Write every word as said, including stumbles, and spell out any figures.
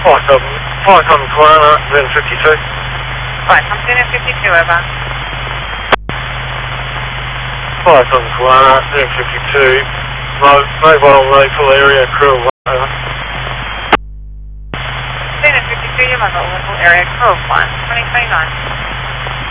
five seven, five seven Corona, then fifty-two. five something and fifty-two, over. five seven Corona, then fifty-two. Mo mobile local area crew, over. Then fifty-two, your mobile local area crew, one twenty twenty-nine.